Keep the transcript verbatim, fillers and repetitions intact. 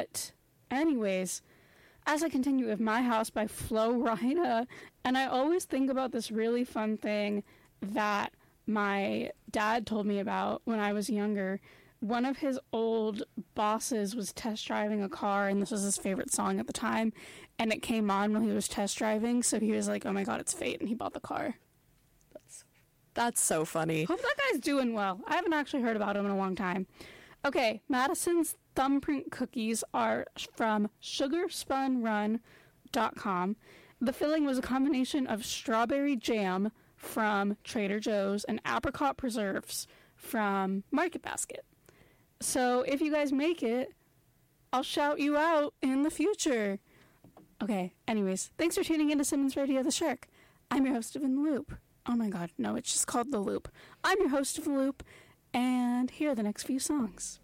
But anyways, as I continue with My House by Flo Rida, and I always think about this really fun thing that my dad told me about when I was younger. One of his old bosses was test driving a car, and this was his favorite song at the time, and it came on while he was test driving, so he was like, oh my god, it's fate, and he bought the car. That's, that's so funny. Hope that guy's doing well. I haven't actually heard about him in a long time. Okay, Madison's thumbprint cookies are from sugar spun run dot com. The filling was a combination of strawberry jam from Trader Joe's and apricot preserves from Market Basket. So if you guys make it, I'll shout you out in the future. Okay, anyways, thanks for tuning in to Simmons Radio the Shark. I'm your host of In the Loop. Oh my god, no, it's just called The Loop. I'm your host of The Loop, and here are the next few songs.